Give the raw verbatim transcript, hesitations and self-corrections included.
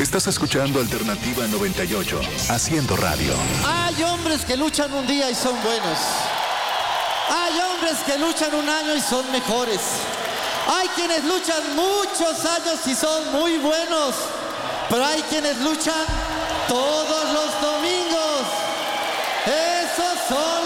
Estás escuchando Alternativa noventa y ocho, haciendo radio. Hay hombres que luchan un día y son buenos. Hay hombres que luchan un año y son mejores. Hay quienes luchan muchos años y son muy buenos. Pero hay quienes luchan todos los domingos. Esos son